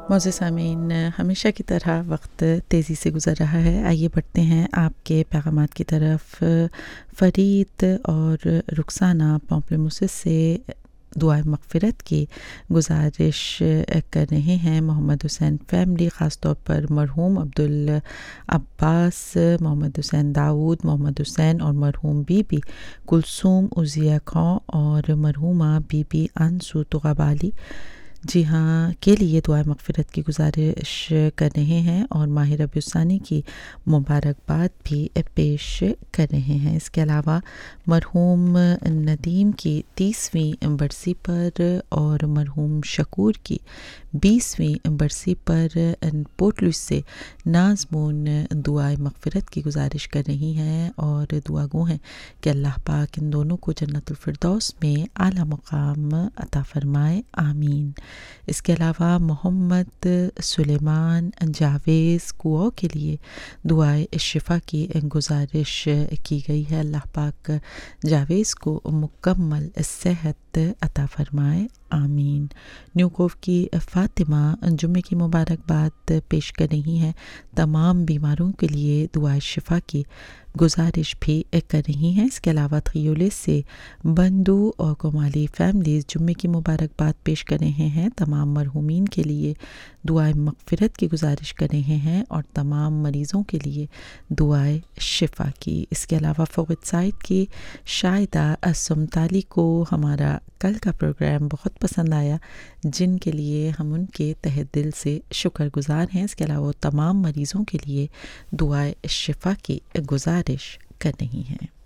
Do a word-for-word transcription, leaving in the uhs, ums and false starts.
معزز سامعین، ہمیشہ کی طرح وقت تیزی سے گزر رہا ہے، آئیے بڑھتے ہیں آپ کے پیغامات کی طرف۔ فرید اور رخسانہ پامپلموسس سے دعائے مغفرت کی گزارش کر رہے ہیں۔ محمد حسین فیملی، خاص طور پر مرحوم عبدالعباس، محمد حسین داؤد، محمد حسین اور مرحوم بی بی کلثوم عزیہ خان اور مرحومہ بی بی انسو تغابالی جی ہاں کے لیے دعائے مغفرت کی گزارش کر رہے ہیں اور ماہ ربیع الثانی کی مبارکباد بھی پیش کر رہے ہیں۔ اس کے علاوہ مرحوم ندیم کی تیسویں برسی پر اور مرحوم شکور کی بیسویں برسی پر پورٹ لوئس سے نازمون دعائے مغفرت کی گزارش کر رہی ہیں اور دعا گو ہیں کہ اللہ پاک ان دونوں کو جنت الفردوس میں اعلیٰ مقام عطا فرمائے، آمین۔ اس کے علاوہ محمد سلیمان جاویز کوؤ کے لیے دعائے شفا کی گزارش کی گئی ہے۔ اللہ پاک جاویز کو مکمل صحت عطا فرمائے، آمین۔ نیو کوف کی فاطمہ جمعے کی مبارکباد پیش کر رہی ہیں، تمام بیماروں کے لیے دعائے شفا کی گزارش بھی کر رہی ہیں۔ اس کے علاوہ تھیولے سے بندو اور کومالی فیملیز جمعے کی مبارکباد پیش کر رہے ہیں، تمام مرحومین کے لیے دعائے مغفرت کی گزارش کر رہے ہیں اور تمام مریضوں کے لیے دعائے شفا کی۔ اس کے علاوہ فوقت سائد کی شاہدہ سمتالی کو ہمارا کل کا پروگرام بہت پسند آیا، جن کے لیے ہم ان کے تہہ دل سے شکر گزار ہیں۔ اس کے علاوہ تمام مریضوں کے لیے دعائے شفا کی گزارش کر رہی ہیں۔